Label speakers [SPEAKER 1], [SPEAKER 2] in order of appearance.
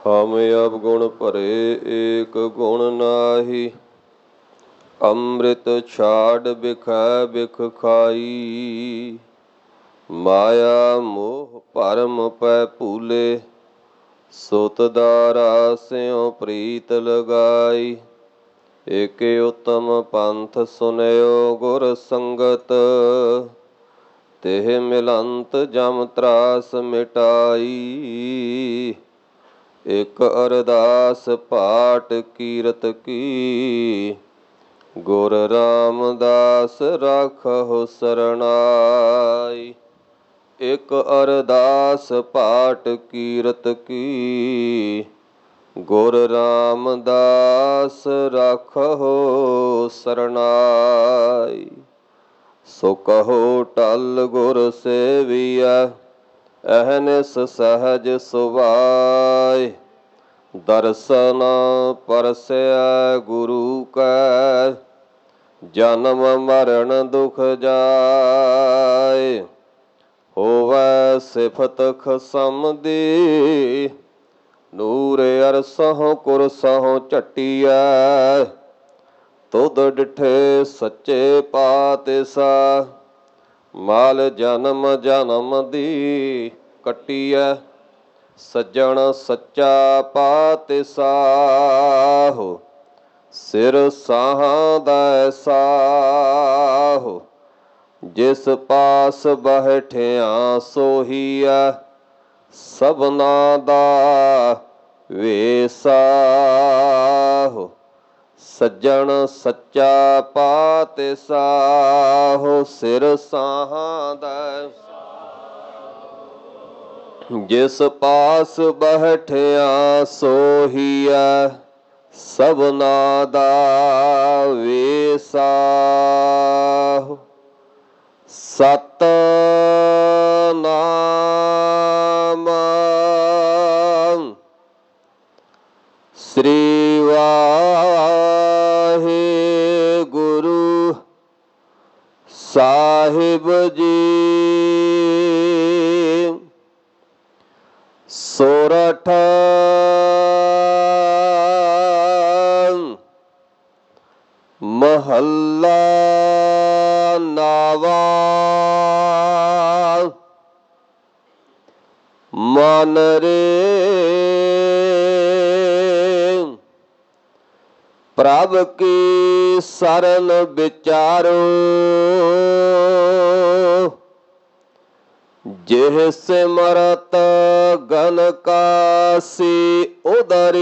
[SPEAKER 1] हम अवगुण भरे एक गुण नाहि, अमृत छाड़ बिखै बिख खाई। माया मोह भरम पै भूले, सुत दारा स्यों प्रीत लगाई। एक उत्तम पंथ सुनयो गुर संगत, तिह मिलंत जम त्रास मिटाई। एक अरदास पाठ कीरत की, गुर रामदास राखहु सरनाई। एक अरदास पाठ कीरत की, गुर रामदास राखहु सरनाई। सो कहो टल गुर सेविया, अहनिस सहज सुभाए। दर्शन परसै गुरु कै, जन्म मरण दुख जाए। होवै सिफत खसम दी, नूर अरसहों कुरसहों झट्टिया। तुध डिठे सच्चे पातशाह, माल जन्म जन्म दी कट्टिया। सज्जन सच्चा पातशाह, सिर साहां दै साह। जिस पास बैठिया सोहिया, सबना दा वेसाह। सज्जन सच्चा पातशाह, सिर साहां दै। जिस पास बैठिया सोहिया, सबना दा वेसाह। सतनाम श्री वाहिगुरु साहिब जी। सोरठ महला नावा, मन रे प्रभ की सरन विचारो। जिह सिमरत गन कासी उदरी,